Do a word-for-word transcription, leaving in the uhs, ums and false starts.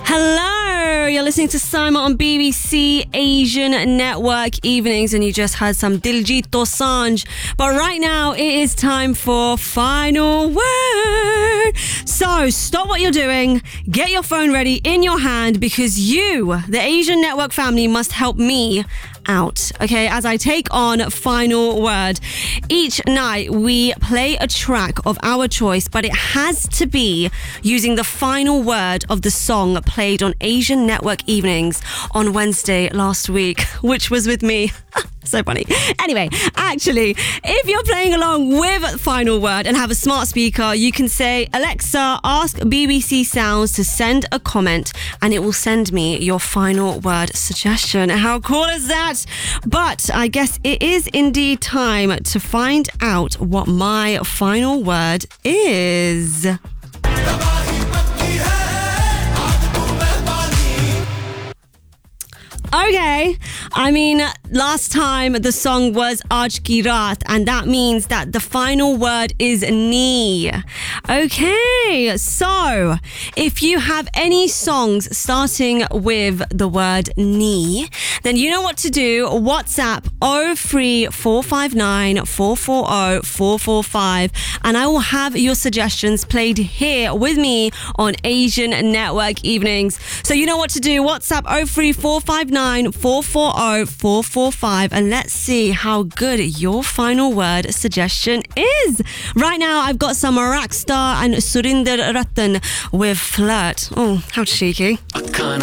Hello, you're listening to Simon on B B C Asian Network Evenings, and you just had some Diljit Dosanjh. But right now, it is time for Final Word. So stop what you're doing, get your phone ready in your hand, because you, the Asian Network family, must help me out, okay, as I take on Final Word. Each night we play a track of our choice, but it has to be using the final word of the song played on Asian Network Evenings on Wednesday last week, which was with me. So funny. Anyway, actually, if you're playing along with Final Word and have a smart speaker, you can say, Alexa, ask B B C Sounds to send a comment, and it will send me your final word suggestion. How cool is that? But I guess it is indeed time to find out what my final word is. Okay, I mean, last time the song was Aaj Ki Raat, and that means that the final word is knee. Okay, so if you have any songs starting with the word knee, then you know what to do. WhatsApp oh three four five nine four four oh four four five, and I will have your suggestions played here with me on Asian Network Evenings. So you know what to do. WhatsApp oh three four five nine four four oh four four five, and let's see how good your final word suggestion is. Right now, I've got some Rockstar and Surinder Rattan with Flirt. Oh, how cheeky.